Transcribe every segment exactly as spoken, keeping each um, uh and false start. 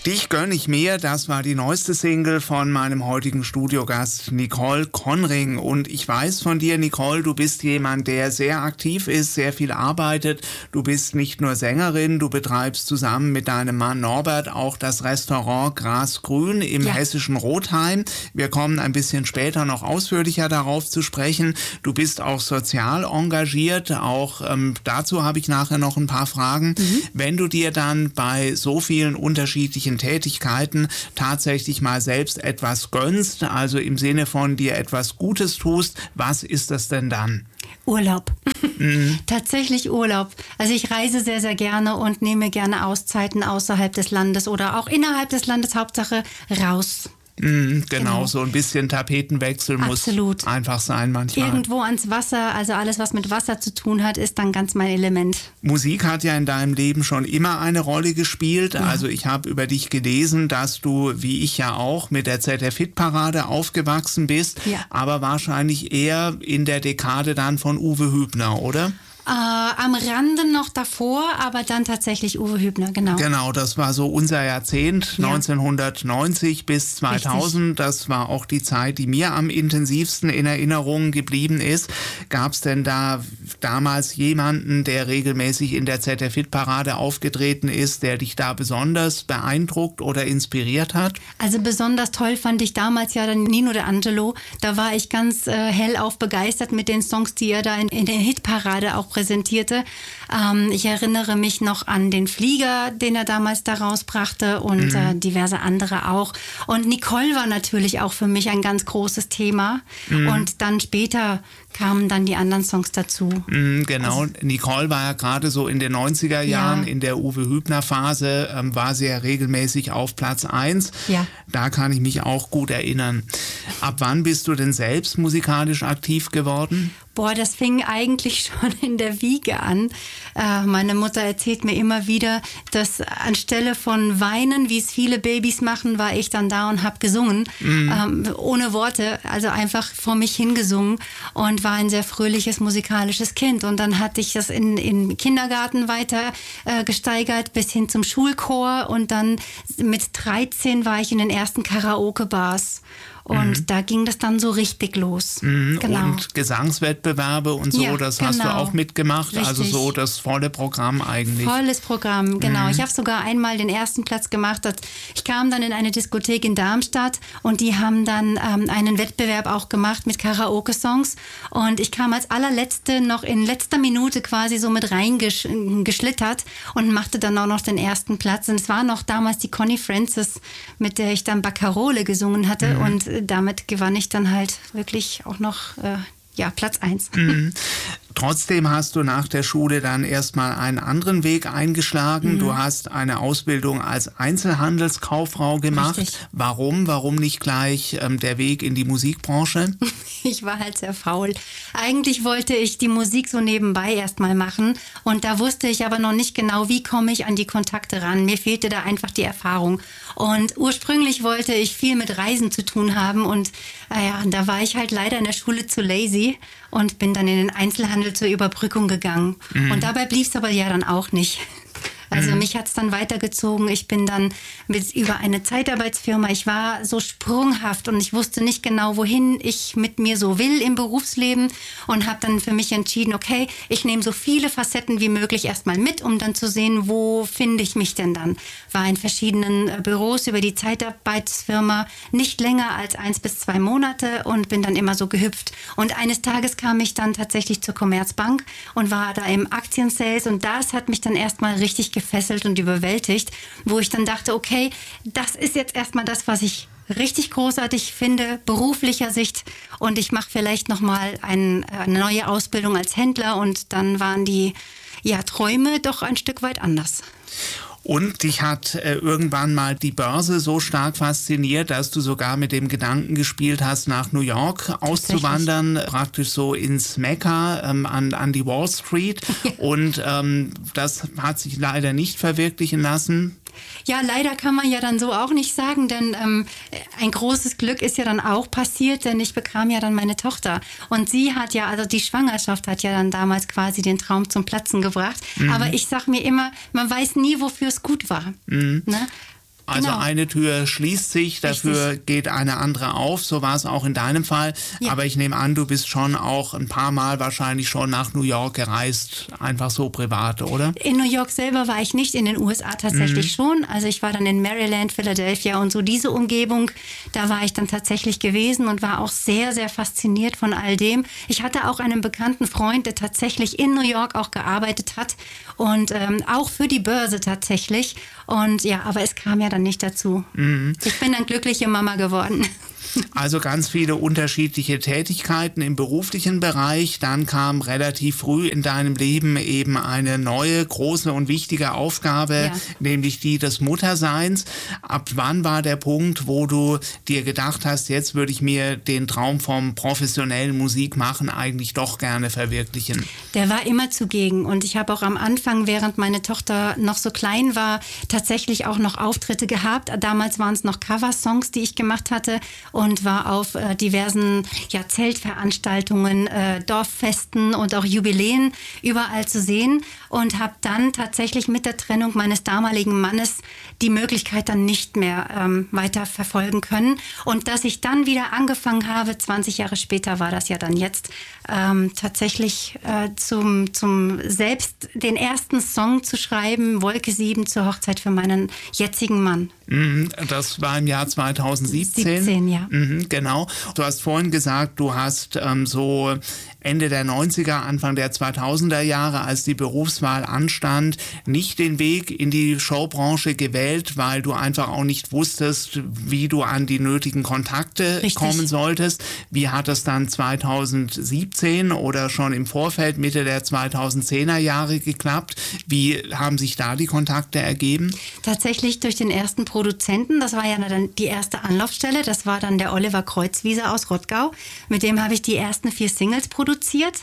Dich gönn ich mir, das war die neueste Single von meinem heutigen Studiogast Nicole Conring. Und ich weiß von dir, Nicole, du bist jemand, der sehr aktiv ist, sehr viel arbeitet. Du bist nicht nur Sängerin, du betreibst zusammen mit deinem Mann Norbert auch das Restaurant Grasgrün im ja. hessischen Rotheim. Wir kommen ein bisschen später noch ausführlicher darauf zu sprechen. Du bist auch sozial engagiert, auch ähm, dazu habe ich nachher noch ein paar Fragen. Mhm. Wenn du dir dann bei so vielen unterschiedlichen Tätigkeiten tatsächlich mal selbst etwas gönnst, also im Sinne von dir etwas Gutes tust, was ist das denn dann? Urlaub. Mhm. Tatsächlich Urlaub. Also ich reise sehr, sehr gerne und nehme gerne Auszeiten außerhalb des Landes oder auch innerhalb des Landes, Hauptsache raus. Mm, genau, genau, so ein bisschen Tapetenwechsel Absolut. muss einfach sein manchmal. Irgendwo ans Wasser, also alles, was mit Wasser zu tun hat, ist dann ganz mein Element. Musik hat ja in deinem Leben schon immer eine Rolle gespielt. Ja. Also ich habe über dich gelesen, dass du, wie ich ja auch, mit der Z Df-Hit-Parade aufgewachsen bist, ja. aber wahrscheinlich eher in der Dekade dann von Uwe Hübner, oder? Äh, am Rande noch davor, aber dann tatsächlich Uwe Hübner, genau. Genau, das war so unser Jahrzehnt, ja. neunzehnhundertneunzig bis zweitausend. Richtig. Das war auch die Zeit, die mir am intensivsten in Erinnerung geblieben ist. Gab es denn da damals jemanden, der regelmäßig in der Z Df-Hit-Parade aufgetreten ist, der dich da besonders beeindruckt oder inspiriert hat? Also besonders toll fand ich damals ja dann Nino D'Angelo. Da war ich ganz äh, hellauf begeistert mit den Songs, die er da in, in der Hitparade auch präsentierte. Ähm, ich erinnere mich noch an den Flieger, den er damals da rausbrachte und mhm. äh, diverse andere auch. Und Nicole war natürlich auch für mich ein ganz großes Thema. Mhm. Und dann später kamen dann die anderen Songs dazu. Mhm, genau, also, Nicole war ja gerade so in den neunziger Jahren, ja. in der Uwe Hübner Phase, ähm, war sie ja regelmäßig auf Platz eins. Ja. Da kann ich mich auch gut erinnern. Ab wann bist du denn selbst musikalisch aktiv geworden? Boah, das fing eigentlich schon in der Wiege an. Äh, meine Mutter erzählt mir immer wieder, dass anstelle von Weinen, wie es viele Babys machen, war ich dann da und habe gesungen. Mhm. Ähm, ohne Worte, also einfach vor mich hingesungen und war ein sehr fröhliches musikalisches Kind. Und dann hatte ich das in, in Kindergarten weiter äh, gesteigert bis hin zum Schulchor. Und dann mit dreizehn war ich in den ersten Karaoke-Bars. Und mhm. da ging das dann so richtig los. Mhm. Genau. Und Gesangswettbewerbe und so, ja, das genau. hast du auch mitgemacht. Richtig. Also so das volle Programm eigentlich. Volles Programm, genau. Mhm. Ich habe sogar einmal den ersten Platz gemacht. Ich kam dann in eine Diskothek in Darmstadt und die haben dann ähm, einen Wettbewerb auch gemacht mit Karaoke-Songs. Und ich kam als allerletzte noch in letzter Minute quasi so mit reingeschlittert und machte dann auch noch den ersten Platz. Und es war noch damals die Connie Francis, mit der ich dann Baccarole gesungen hatte. Mhm. Und damit gewann ich dann halt wirklich auch noch äh, ja, Platz eins. Mhm. Trotzdem hast du nach der Schule dann erstmal einen anderen Weg eingeschlagen. Mhm. Du hast eine Ausbildung als Einzelhandelskauffrau gemacht. Richtig. Warum? Warum nicht gleich ähm, der Weg in die Musikbranche? Ich war halt sehr faul. Eigentlich wollte ich die Musik so nebenbei erstmal machen. Und da wusste ich aber noch nicht genau, wie komme ich an die Kontakte ran. Mir fehlte da einfach die Erfahrung. Und ursprünglich wollte ich viel mit Reisen zu tun haben. Und naja, da war ich halt leider in der Schule zu lazy und bin dann in den Einzelhandel zur Überbrückung gegangen. Mhm. Und dabei blieb es aber ja dann auch nicht. Also mhm. mich hat es dann weitergezogen. Ich bin dann mit, über eine Zeitarbeitsfirma, ich war so sprunghaft und ich wusste nicht genau, wohin ich mit mir so will im Berufsleben und habe dann für mich entschieden, okay, ich nehme so viele Facetten wie möglich erstmal mit, um dann zu sehen, wo finde ich mich denn dann. War in verschiedenen Büros über die Zeitarbeitsfirma nicht länger als eins bis zwei Monate und bin dann immer so gehüpft. Und eines Tages kam ich dann tatsächlich zur Commerzbank und war da im Aktiensales und das hat mich dann erstmal richtig gefesselt und überwältigt, wo ich dann dachte, okay, das ist jetzt erstmal das, was ich richtig großartig finde, beruflicher Sicht und ich mache vielleicht nochmal ein, eine neue Ausbildung als Händler und dann waren die ja, Träume doch ein Stück weit anders. Und dich hat äh, irgendwann mal die Börse so stark fasziniert, dass du sogar mit dem Gedanken gespielt hast, nach New York auszuwandern, praktisch so ins Mekka, ähm, an, an die Wall Street. Ja. Und ähm, das hat sich leider nicht verwirklichen lassen. Ja, leider kann man ja dann so auch nicht sagen, denn ähm, ein großes Glück ist ja dann auch passiert, denn ich bekam ja dann meine Tochter. Und sie hat ja, also die Schwangerschaft hat ja dann damals quasi den Traum zum Platzen gebracht. Mhm. Aber ich sag mir immer, man weiß nie, wofür es gut war. Mhm. Ne? Also genau. eine Tür schließt sich, dafür Richtig. Geht eine andere auf. So war es auch in deinem Fall. Ja. Aber ich nehme an, du bist schon auch ein paar Mal wahrscheinlich schon nach New York gereist, einfach so privat, oder? In New York selber war ich nicht, in den U S A tatsächlich mhm. schon. Also ich war dann in Maryland, Philadelphia und so diese Umgebung. Da war ich dann tatsächlich gewesen und war auch sehr, sehr fasziniert von all dem. Ich hatte auch einen bekannten Freund, der tatsächlich in New York auch gearbeitet hat und ähm, auch für die Börse tatsächlich. Und ja, aber es kam ja dann nicht dazu. Mhm. Ich bin dann glückliche Mama geworden. Also ganz viele unterschiedliche Tätigkeiten im beruflichen Bereich. Dann kam relativ früh in deinem Leben eben eine neue, große und wichtige Aufgabe, ja. nämlich die des Mutterseins. Ab wann war der Punkt, wo du dir gedacht hast, jetzt würde ich mir den Traum vom professionellen Musikmachen eigentlich doch gerne verwirklichen? Der war immer zugegen und ich habe auch am Anfang, während meine Tochter noch so klein war, tatsächlich auch noch Auftritte gehabt. Damals waren es noch Coversongs, die ich gemacht hatte. Und war auf äh, diversen ja, Zeltveranstaltungen, äh, Dorffesten und auch Jubiläen überall zu sehen und habe dann tatsächlich mit der Trennung meines damaligen Mannes die Möglichkeit dann nicht mehr ähm, weiter verfolgen können. Und dass ich dann wieder angefangen habe, zwanzig Jahre später war das ja dann jetzt, ähm, tatsächlich äh, zum, zum selbst den ersten Song zu schreiben, Wolke sieben zur Hochzeit für meinen jetzigen Mann. Das war im Jahr zweitausendsiebzehn. siebzehn, ja. Mhm, genau. Du hast vorhin gesagt, du hast ähm, so Ende der neunziger, Anfang der zweitausender Jahre, als die Berufswahl anstand, nicht den Weg in die Showbranche gewählt, weil du einfach auch nicht wusstest, wie du an die nötigen Kontakte Richtig. kommen solltest. Wie hat es dann zweitausendsiebzehn oder schon im Vorfeld Mitte der zweitausendzehner Jahre geklappt? Wie haben sich da die Kontakte ergeben? Tatsächlich durch den ersten Produzenten, das war ja dann die erste Anlaufstelle, das war dann der Oliver Kreuzwieser aus Rottgau. Mit dem habe ich die ersten vier Singles produziert.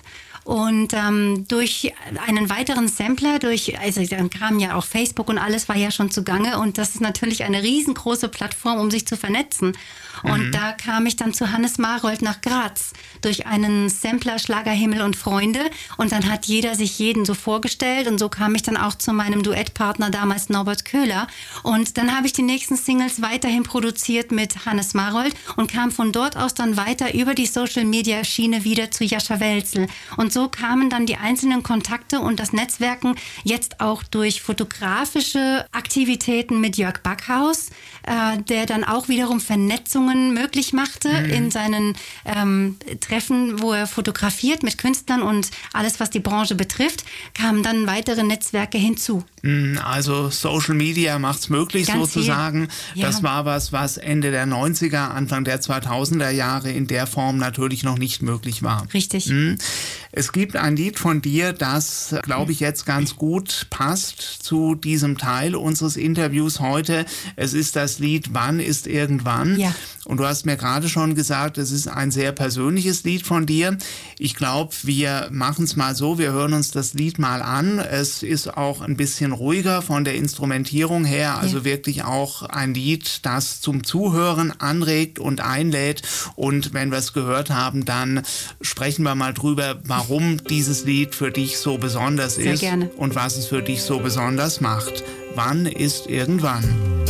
Und ähm, durch einen weiteren Sampler, durch, also dann kam ja auch Facebook und alles war ja schon zugange und das ist natürlich eine riesengroße Plattform, um sich zu vernetzen. Und mhm. da kam ich dann zu Hannes Marold nach Graz durch einen Sampler Schlagerhimmel und Freunde und dann hat jeder sich jeden so vorgestellt und so kam ich dann auch zu meinem Duettpartner damals Norbert Köhler und dann habe ich die nächsten Singles weiterhin produziert mit Hannes Marold und kam von dort aus dann weiter über die Social Media Schiene wieder zu Jascha Welzel und so kamen dann die einzelnen Kontakte und das Netzwerken jetzt auch durch fotografische Aktivitäten mit Jörg Backhaus, äh, der dann auch wiederum Vernetzungen möglich machte mhm. in seinen ähm, Treffen, wo er fotografiert mit Künstlern und alles, was die Branche betrifft, kamen dann weitere Netzwerke hinzu. Also Social Media macht's möglich Ganz sozusagen. Ja. Das war was, was Ende der neunziger, Anfang der zweitausender Jahre in der Form natürlich noch nicht möglich war. Richtig. Es gibt ein Lied von dir, das, glaube ich, jetzt ganz gut passt zu diesem Teil unseres Interviews heute. Es ist das Lied Wann ist irgendwann. Ja. Und du hast mir gerade schon gesagt, es ist ein sehr persönliches Lied von dir. Ich glaube, wir machen es mal so, wir hören uns das Lied mal an. Es ist auch ein bisschen ruhiger von der Instrumentierung her, also ja. wirklich auch ein Lied, das zum Zuhören anregt und einlädt. Und wenn wir es gehört haben, dann sprechen wir mal drüber, warum dieses Lied für dich so besonders Sehr ist gerne. Und was es für dich so besonders macht. Wann ist irgendwann?